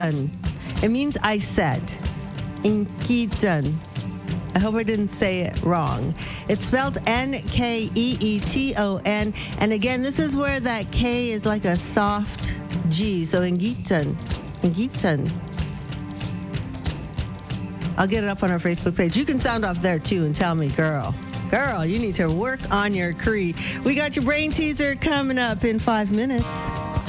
It means I said. Nkeeton. I hope I didn't say it wrong. It's spelled Nkeeton. And again, this is where that K is like a soft G. So Nkeeton. Nkeeton. I'll get it up on our Facebook page. You can sound off there too and tell me, girl, you need to work on your Cree. We got your brain teaser coming up in 5 minutes.